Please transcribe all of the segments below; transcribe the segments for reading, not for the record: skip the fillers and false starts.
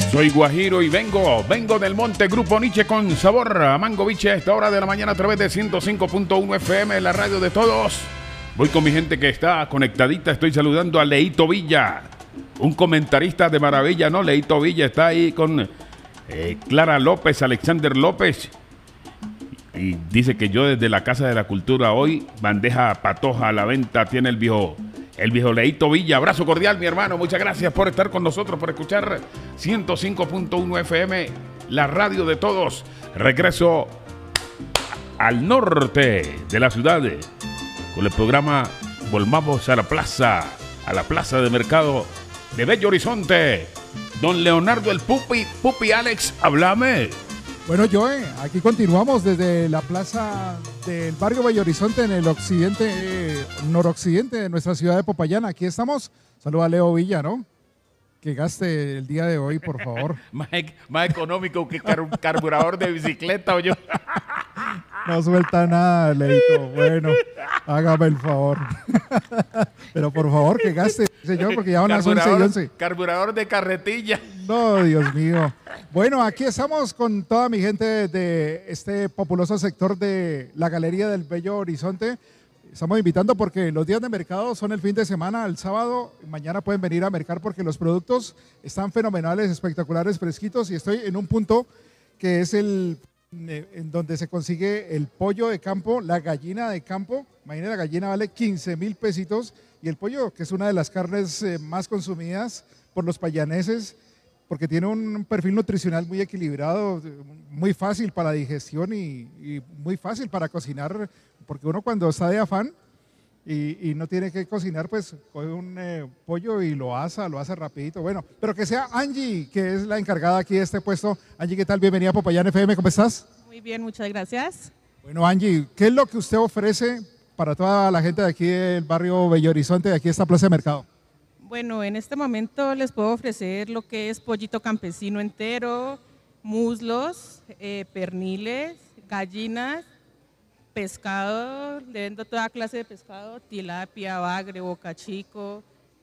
Soy Guajiro y vengo del Monte, Grupo Nietzsche con sabor a mango biche a esta hora de la mañana a través de 105.1 FM, la radio de todos. Voy con mi gente que está conectadita, estoy saludando a Leito Villa, un comentarista de maravilla, ¿no? Leito Villa está ahí con Clara López, Alexander López, y dice que yo desde la Casa de la Cultura hoy, bandeja patoja a la venta, tiene el viejo Leito Villa. Abrazo cordial, mi hermano. Muchas gracias por estar con nosotros, por escuchar 105.1 FM, la radio de todos. Regreso al norte de la ciudad con el programa Volvamos a la plaza de mercado de Bello Horizonte. Don Leonardo el Pupi Alex, háblame. Bueno, Joe, aquí continuamos desde la plaza del barrio Bello Horizonte en el occidente, noroccidente de nuestra ciudad de Popayán. Aquí estamos. Saluda a Leo Villa, ¿no? Que gaste el día de hoy, por favor. más económico que un carburador de bicicleta o yo. No suelta nada, Leito. Bueno, hágame el favor. Pero por favor, que gaste, señor, porque ya van las 11 y 11. Carburador de carretilla. No, Dios mío. Bueno, aquí estamos con toda mi gente de este populoso sector de la Galería del Bello Horizonte. Estamos invitando porque los días de mercado son el fin de semana, el sábado. Mañana pueden venir a mercar porque los productos están fenomenales, espectaculares, fresquitos. Y estoy en un punto que es en donde se consigue el pollo de campo, la gallina de campo. Imagínense, la gallina vale 15,000 pesitos. Y el pollo, que es una de las carnes más consumidas por los payaneses, porque tiene un perfil nutricional muy equilibrado, muy fácil para la digestión y muy fácil para cocinar, porque uno cuando está de afán y no tiene que cocinar, pues coge un pollo y lo asa rapidito. Bueno, pero que sea Angie, que es la encargada aquí de este puesto. Angie, ¿qué tal? Bienvenida a Popayán FM, ¿cómo estás? Muy bien, muchas gracias. Bueno, Angie, ¿qué es lo que usted ofrece para toda la gente de aquí del barrio Bello Horizonte, de aquí de esta plaza de mercado? Bueno, en este momento les puedo ofrecer lo que es pollito campesino entero, muslos, perniles, gallinas, pescado, le vendo toda clase de pescado, tilapia, bagre, bocachico,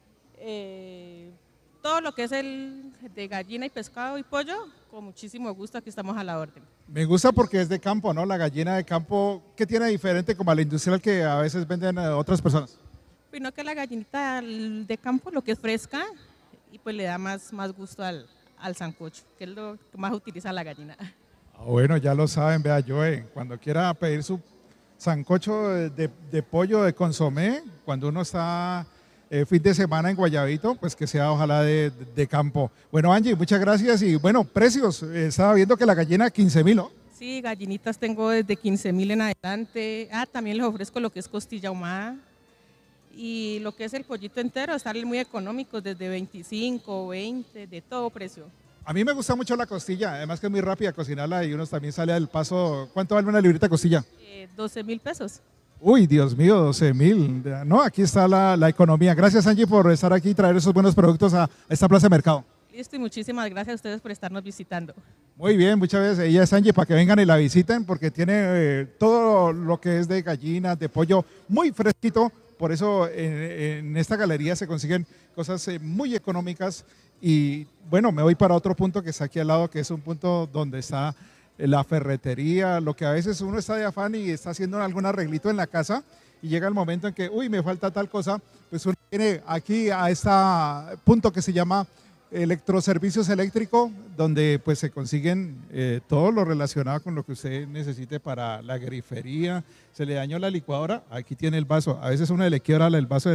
todo lo que es el de gallina y pescado y pollo, con muchísimo gusto, aquí estamos a la orden. Me gusta porque es de campo, ¿no? La gallina de campo, ¿qué tiene diferente como a la industrial que a veces venden otras personas? Sino que la gallinita de campo, lo que es fresca, y pues le da más gusto al sancocho, que es lo que más utiliza la gallina. Bueno, ya lo saben, vea, Joe, cuando quiera pedir su sancocho de pollo de consomé, cuando uno está fin de semana en Guayabito, pues que sea ojalá de campo. Bueno, Angie, muchas gracias y bueno, precios, estaba viendo que la gallina 15,000, ¿no? Sí, gallinitas tengo desde 15,000 en adelante. También les ofrezco lo que es costilla ahumada. Y lo que es el pollito entero, sale muy económico, desde 25, 20, de todo precio. A mí me gusta mucho la costilla, además que es muy rápida cocinarla y uno también sale del paso. ¿Cuánto vale una librita de costilla? 12,000 pesos. Uy, Dios mío, 12,000. No, aquí está la economía. Gracias, Angie, por estar aquí y traer esos buenos productos a esta plaza de mercado. Listo, y muchísimas gracias a ustedes por estarnos visitando. Muy bien, muchas veces. Ella es Angie, para que vengan y la visiten, porque tiene todo lo que es de gallinas, de pollo, muy fresquito. Por eso en esta galería se consiguen cosas muy económicas. Y bueno, me voy para otro punto que está aquí al lado, que es un punto donde está la ferretería, lo que a veces uno está de afán y está haciendo algún arreglito en la casa y llega el momento en que, uy, me falta tal cosa, pues uno viene aquí a este punto que se llama Electroservicios Eléctrico, donde pues se consiguen todo lo relacionado con lo que usted necesite para la grifería. Se le dañó la licuadora, aquí tiene el vaso. A veces uno le quiebra el vaso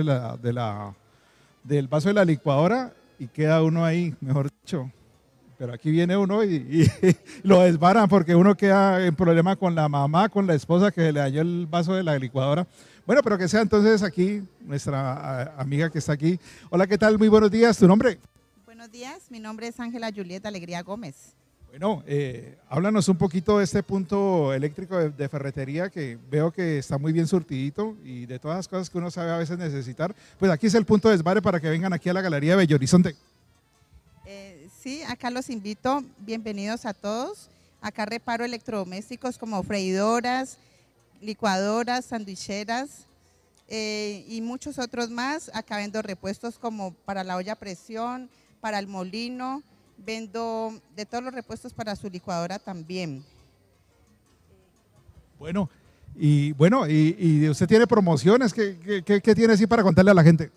del vaso de la licuadora y queda uno ahí, mejor dicho. Pero aquí viene uno y lo desbaran porque uno queda en problema con la mamá, con la esposa que le dañó el vaso de la licuadora. Bueno, pero que sea entonces aquí nuestra amiga que está aquí. Hola, ¿qué tal? Muy buenos días. ¿Tu nombre? Buenos días, mi nombre es Ángela Julieta Alegría Gómez. Bueno, háblanos un poquito de este punto eléctrico de ferretería que veo que está muy bien surtidito y de todas las cosas que uno sabe a veces necesitar. Pues aquí es el punto de desbarre para que vengan aquí a la Galería de Bello Horizonte. Sí, acá los invito, bienvenidos a todos. Acá reparo electrodomésticos como freidoras, licuadoras, sandwicheras y muchos otros más. Acá vendo repuestos como para la olla a presión, para el molino, Vendo de todos los repuestos para su licuadora también. Bueno, y usted tiene promociones, ¿qué tiene así para contarle a la gente?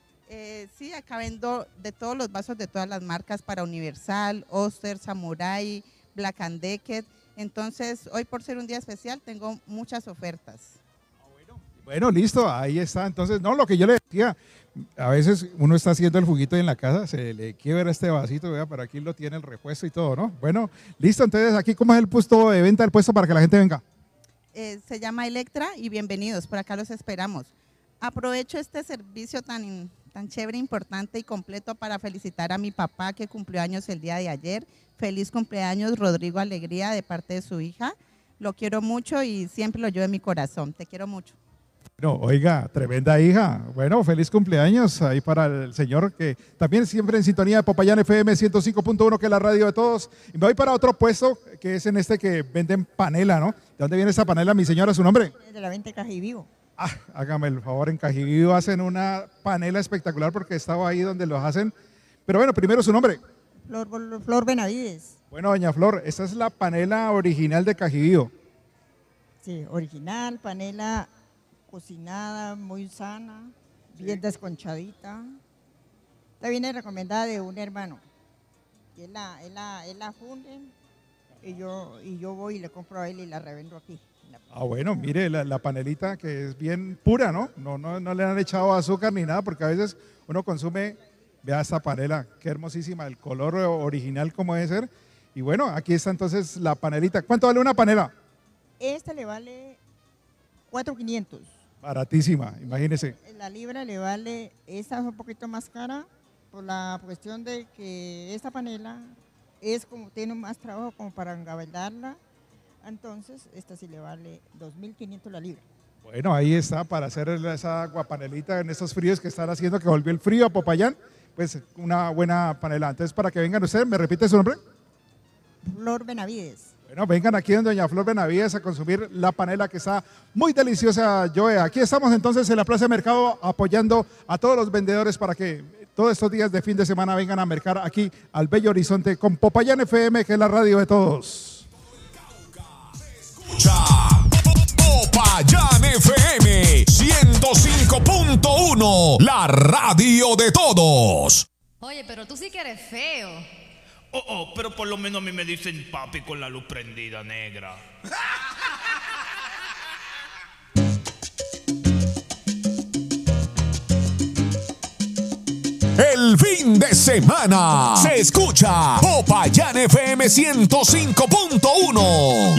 Sí, acá vendo de todos los vasos de todas las marcas para Universal, Oster, Samurai, Black & Decker. Entonces, hoy por ser un día especial, tengo muchas ofertas. Bueno, listo, ahí está. Entonces, no, lo que yo le decía, a veces uno está haciendo el juguito en la casa, se le quiebra este vasito, vea, pero aquí lo tiene el repuesto y todo, ¿no? Bueno, listo, entonces aquí, ¿cómo es el puesto de venta del puesto para que la gente venga? Se llama Electra y bienvenidos, por acá los esperamos. Aprovecho este servicio tan chévere, importante y completo para felicitar a mi papá que cumplió años el día de ayer. Feliz cumpleaños, Rodrigo Alegría, de parte de su hija. Lo quiero mucho y siempre lo llevo en mi corazón. Te quiero mucho. No, oiga, tremenda hija. Bueno, feliz cumpleaños ahí para el señor que también siempre en sintonía de Popayán FM 105.1, que es la radio de todos. Y me voy para otro puesto que es en este que venden panela, ¿no? ¿De dónde viene esa panela, mi señora, su nombre? De la venta Cajivivo. Hágame el favor, en Cajivivo hacen una panela espectacular porque estaba ahí donde los hacen. Pero bueno, primero su nombre. Flor Benavides. Bueno, doña Flor, esta es la panela original de Cajivivo. Sí, original, panela cocinada, muy sana, bien desconchadita. Esta viene recomendada de un hermano. Y él la funde y yo voy y le compro a él y la revendo aquí. Bueno, mire, la panelita que es bien pura, ¿no? No le han echado azúcar ni nada, porque a veces uno consume, vea esta panela, qué hermosísima, el color original como debe ser. Y bueno, aquí está entonces la panelita. ¿Cuánto vale una panela? Esta le vale 4.500. Baratísima, imagínese. La libra le vale, esta es un poquito más cara por la cuestión de que esta panela tiene más trabajo como para engavelarla. Entonces, esta sí le vale 2.500 la libra. Bueno, ahí está, para hacer esa aguapanelita en estos fríos que están haciendo, que volvió el frío a Popayán, pues una buena panela. Entonces, para que vengan ustedes, ¿me repite su nombre? Flor Benavides. Bueno, vengan aquí donde doña Flor Benavides a consumir la panela que está muy deliciosa, Joe. Aquí estamos entonces en la Plaza de Mercado apoyando a todos los vendedores para que todos estos días de fin de semana vengan a mercar aquí al Bello Horizonte con Popayán FM, que es la radio de todos. Popayán FM 105.1, la radio de todos. Oye, pero tú sí que eres feo. Pero por lo menos a mí me dicen papi con la luz prendida, negra. El fin de semana se escucha Popayán FM 105.1.